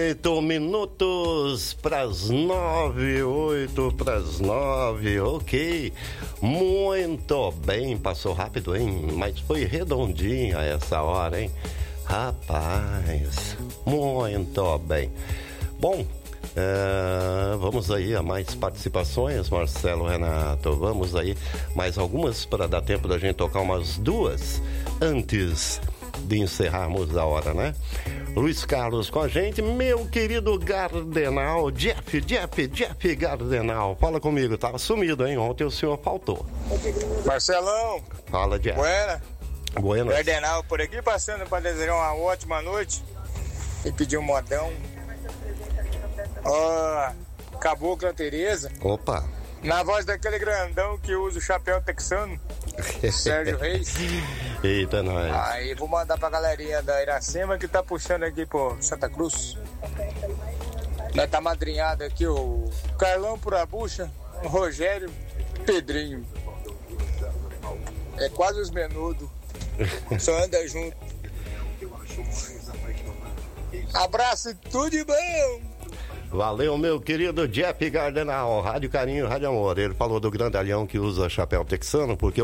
8 para as 9, 8 para as 9, ok. Muito bem, passou rápido, hein? Mas foi redondinha essa hora, hein? Rapaz, muito bem. Bom, vamos aí a mais participações, Marcelo, Renato. Vamos aí, mais algumas para dar tempo da gente tocar umas duas antes de encerrarmos a hora, né? Luiz Carlos com a gente, meu querido Gardenal, Jeff Gardenal, fala comigo, tava sumido, hein? Ontem o senhor faltou. Marcelão. Fala, Jeff. Buenas. Gardenal por aqui, passando para desejar uma ótima noite e pedir um modão. Cabocla Tereza. Opa. Na voz daquele grandão que usa o chapéu texano, Sérgio Reis. Eita, nós. Aí vou mandar pra galerinha da Iracema que tá puxando aqui por Santa Cruz. Nós tá madrinhado aqui o Carlão Purabucha, o Rogério, Pedrinho. É quase os menudos. Só anda junto. Abraço e tudo de bom! Valeu, meu querido Jeff Gardenal, Rádio Carinho, Rádio Amor. Ele falou do grandalhão que usa chapéu texano, porque